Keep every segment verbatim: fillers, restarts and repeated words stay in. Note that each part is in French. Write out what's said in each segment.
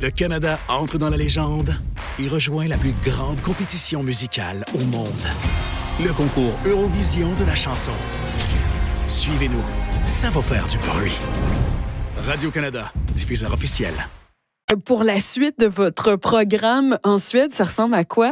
Le Canada entre dans la légende et rejoint la plus grande compétition musicale au monde. Le concours Eurovision de la chanson. Suivez-nous, ça va faire du bruit. Radio-Canada, diffuseur officiel. Pour la suite de votre programme en Suède, ça ressemble à quoi?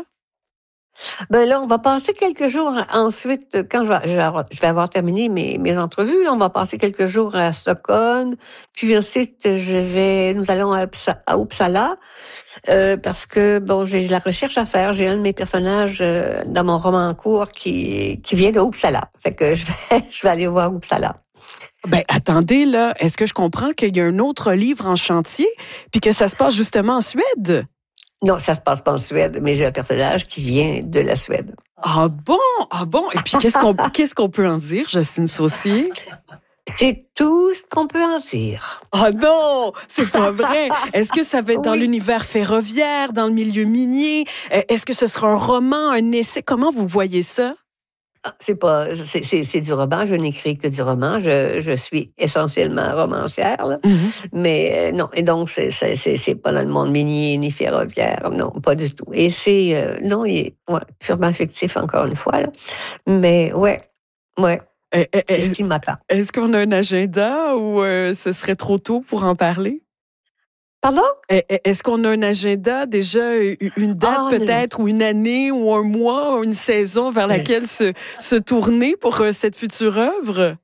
Ben là, on va passer quelques jours ensuite, quand je vais, je vais avoir terminé mes, mes entrevues, là, on va passer quelques jours à Stockholm, puis ensuite, je vais, nous allons à, Uppsa, à Uppsala, euh, parce que, bon, j'ai de la recherche à faire. J'ai un de mes personnages euh, dans mon roman en cours qui, qui vient de Uppsala. Fait que je vais, je vais aller voir Uppsala. Ben, attendez, là, est-ce que je comprends qu'il y a un autre livre en chantier, puis que ça se passe justement en Suède? Non, ça se passe pas en Suède, mais j'ai un personnage qui vient de la Suède. Ah bon? Ah bon? Et puis, qu'est-ce qu'on, qu'est-ce qu'on peut en dire, Jocelyne Saucier? C'est tout ce qu'on peut en dire. Ah non, c'est pas vrai. Est-ce que ça va être dans Oui. l'univers ferroviaire, dans le milieu minier? Est-ce que ce sera un roman, un essai? Comment vous voyez ça? C'est pas, c'est, c'est, c'est du roman. Je n'écris que du roman. Je, je suis essentiellement romancière, là. Mm-hmm. Mais euh, non. Et donc, c'est, c'est, c'est, c'est pas dans le monde minier ni ferroviaire. Non, pas du tout. Et c'est, euh, non, il est ouais, purement fictif, encore une fois, là. Mais ouais, ouais. Eh, eh, C'est eh, ce qui m'attend. Est-ce qu'on a un agenda ou euh, ce serait trop tôt pour en parler? Pardon? Est-ce qu'on a un agenda, déjà une date Ah, peut-être, ou une année, ou un mois, ou une saison vers laquelle se, se tourner pour euh, cette future œuvre?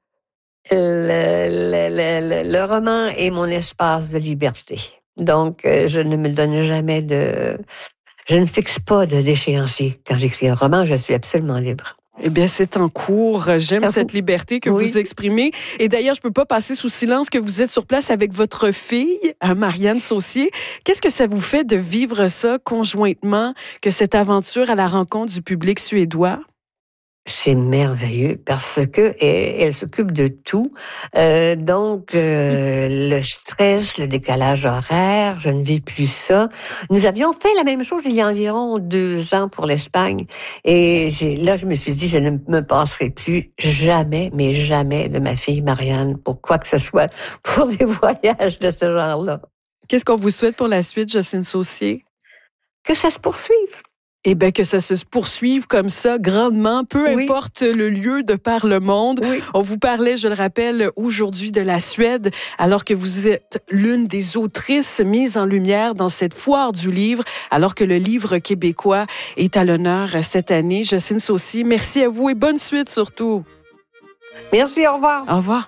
Le, le, le, le, le roman est mon espace de liberté. Donc, euh, je ne me donne jamais de... Je ne fixe pas de d'échéancier. Quand j'écris un roman, je suis absolument libre. Eh bien, c'est en cours. J'aime Ah, cette liberté que oui. vous exprimez. Et d'ailleurs, je ne peux pas passer sous silence que vous êtes sur place avec votre fille, Marianne Saucier. Qu'est-ce que ça vous fait de vivre ça conjointement, que cette aventure à la rencontre du public suédois? C'est merveilleux parce que elle, elle s'occupe de tout. Euh, donc, euh, le stress, le décalage horaire, je ne vis plus ça. Nous avions fait la même chose il y a environ deux ans pour l'Espagne. Et j'ai, là, je me suis dit, je ne me passerai plus jamais, mais jamais de ma fille Marianne pour quoi que ce soit, pour des voyages de ce genre-là. Qu'est-ce qu'on vous souhaite pour la suite, Jocelyne Saucier? Que ça se poursuive. Eh bien, que ça se poursuive comme ça, grandement, peu Oui. importe le lieu de par le monde. Oui. On vous parlait, je le rappelle, aujourd'hui de la Suède, alors que vous êtes l'une des autrices mises en lumière dans cette foire du livre, alors que le livre québécois est à l'honneur cette année. Jocelyne Saucier, merci à vous et bonne suite surtout. Merci, au revoir. Au revoir.